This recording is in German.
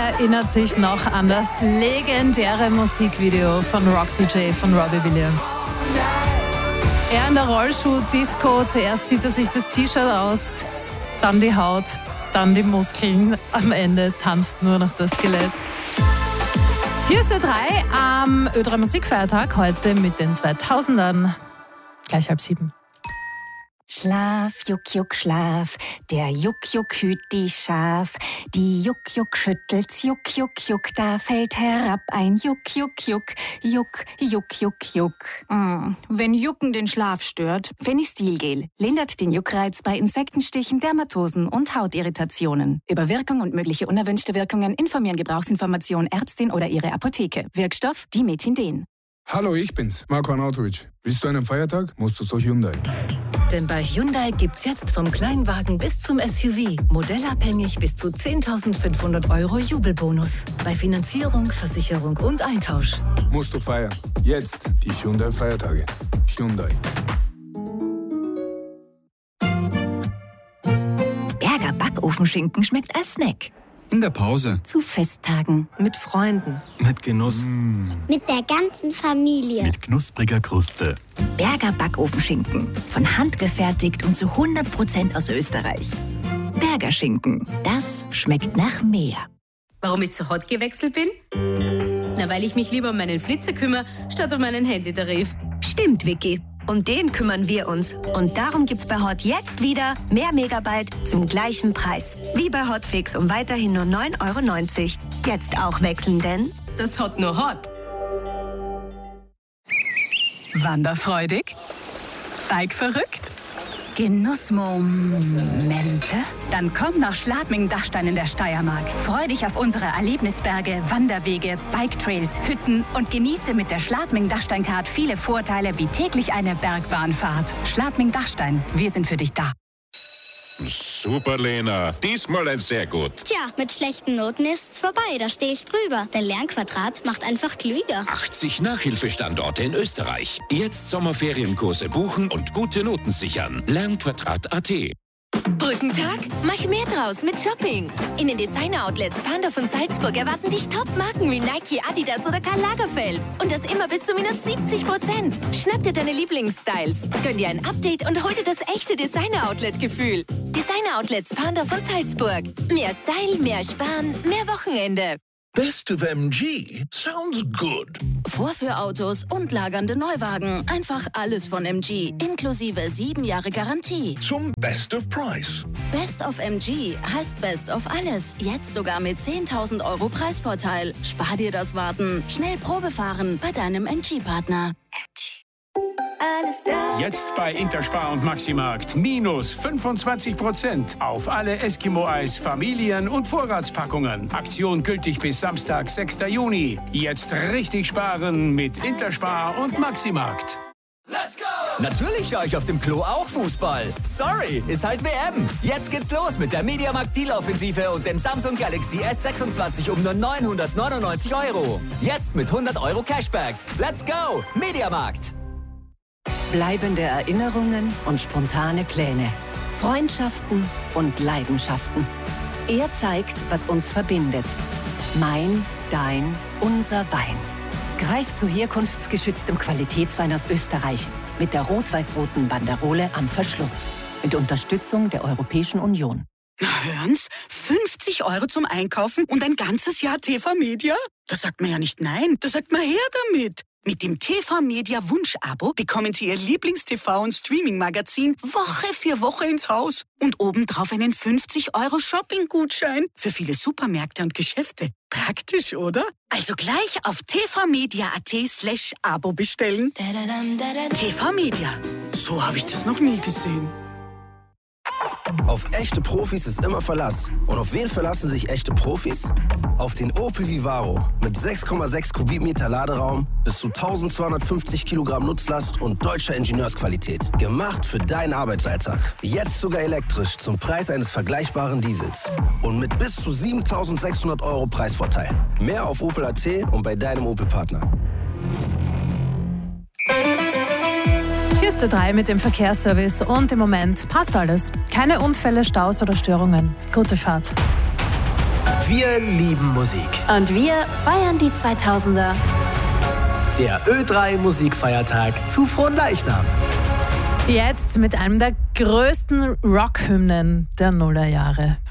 erinnert sich noch an das legendäre Musikvideo von Rock DJ von Robbie Williams. Er in der Rollschuh-Disco, zuerst zieht er sich das T-Shirt aus, dann die Haut, dann die Muskeln, am Ende tanzt nur noch das Skelett. Hier ist Ö3 am Ö3 Musikfeiertag, heute mit den 2000ern, gleich 6:30. Schlaf, Juck, Juck, Schlaf, der Juck, Juck hüt die Schaf. Die Juck, Juck schüttelt's, Juck, Juck, Juck, da fällt herab ein Juck, Juck, Juck, Juck, Juck, Juck, Juck. Wenn Jucken den Schlaf stört. Fenistilgel lindert den Juckreiz bei Insektenstichen, Dermatosen und Hautirritationen. Über Wirkung und mögliche unerwünschte Wirkungen informieren Gebrauchsinformation Ärztin oder ihre Apotheke. Wirkstoff Dimethinden. Hallo, ich bin's, Marko Arnautovic. Willst du einen Feiertag, musst du zu Hyundai. Denn bei Hyundai gibt's jetzt vom Kleinwagen bis zum SUV modellabhängig bis zu 10.500 € Jubelbonus. Bei Finanzierung, Versicherung und Eintausch. Musst du feiern. Jetzt die Hyundai-Feiertage. Hyundai. Berger Backofenschinken schmeckt als Snack. In der Pause. Zu Festtagen. Mit Freunden. Mit Genuss. Mit der ganzen Familie. Mit knuspriger Kruste. Berger Backofenschinken. Von Hand gefertigt und zu 100% aus Österreich. Berger Schinken. Das schmeckt nach mehr. Warum ich zu Hot gewechselt bin? Na, weil ich mich lieber um meinen Flitzer kümmere, statt um meinen Handytarif. Stimmt, Vicky. Um den kümmern wir uns. Und darum gibt's bei Hot jetzt wieder mehr Megabyte zum gleichen Preis. Wie bei Hotfix um weiterhin nur 9,90 €. Jetzt auch wechseln, denn Das Hot nur Hot. Wanderfreudig? Bikeverrückt? Genussmomente? Dann komm nach Schladming-Dachstein in der Steiermark. Freu dich auf unsere Erlebnisberge, Wanderwege, Biketrails, Hütten und genieße mit der Schladming-Dachstein-Card viele Vorteile wie täglich eine Bergbahnfahrt. Schladming-Dachstein, wir sind für dich da. Super, Lena. Diesmal ein sehr gut. Tja, mit schlechten Noten ist's vorbei, da stehe ich drüber. Der Lernquadrat macht einfach klüger. 80 Nachhilfestandorte in Österreich. Jetzt Sommerferienkurse buchen und gute Noten sichern. Lernquadrat.at. Brückentag? Mach mehr draus mit Shopping. In den Designer-Outlets Pandorf und Salzburg erwarten dich Top-Marken wie Nike, Adidas oder Karl Lagerfeld. Und das immer bis zu minus 70%. Schnapp dir deine Lieblingsstyles, gönn dir ein Update und hol dir das echte Designer-Outlet-Gefühl. Designer-Outlets Pandorf und Salzburg. Mehr Style, mehr Sparen, mehr Wochenende. Best of MG sounds good. Vorführautos und lagernde Neuwagen. Einfach alles von MG. Inklusive 7 Jahre Garantie. Zum Best of Price. Best of MG heißt Best of alles. Jetzt sogar mit 10.000 € Preisvorteil. Spar dir das Warten. Schnell Probe fahren bei deinem MG-Partner. Alles da. Jetzt bei Interspar und Maximarkt minus 25% auf alle Eskimo-Eis, Familien- und Vorratspackungen. Aktion gültig bis Samstag, 6. Juni. Jetzt richtig sparen mit Interspar und Maximarkt. Let's go! Natürlich schaue ich auf dem Klo auch Fußball. Sorry, ist halt WM. Jetzt geht's los mit der Mediamarkt Deal-Offensive und dem Samsung Galaxy S26 um nur 999 €. Jetzt mit 100 € Cashback. Let's go, Mediamarkt! Bleibende Erinnerungen und spontane Pläne. Freundschaften und Leidenschaften. Er zeigt, was uns verbindet. Mein, dein, unser Wein. Greif zu herkunftsgeschütztem Qualitätswein aus Österreich mit der rot-weiß-roten Banderole am Verschluss. Mit Unterstützung der Europäischen Union. Na hören's, 50 € zum Einkaufen und ein ganzes Jahr TV Media? Da sagt man ja nicht nein, da sagt man her damit. Mit dem TV Media Wunsch-Abo bekommen Sie Ihr Lieblings-TV- und Streaming-Magazin Woche für Woche ins Haus. Und obendrauf einen 50 € Shopping-Gutschein für viele Supermärkte und Geschäfte. Praktisch, oder? Also gleich auf tvmedia.at/Abo bestellen. TV Media. So habe ich das noch nie gesehen. Auf echte Profis ist immer Verlass. Und auf wen verlassen sich echte Profis? Auf den Opel Vivaro mit 6,6 Kubikmeter Laderaum, bis zu 1250 Kilogramm Nutzlast und deutscher Ingenieursqualität. Gemacht für deinen Arbeitsalltag. Jetzt sogar elektrisch zum Preis eines vergleichbaren Diesels. Und mit bis zu 7.600 € Preisvorteil. Mehr auf Opel.at und bei deinem Opel-Partner. Hier ist Ö3 mit dem Verkehrsservice und im Moment passt alles. Keine Unfälle, Staus oder Störungen. Gute Fahrt. Wir lieben Musik. Und wir feiern die 2000er. Der Ö3 Musikfeiertag zu Fronleichnam. Jetzt mit einem der größten Rockhymnen der Nullerjahre.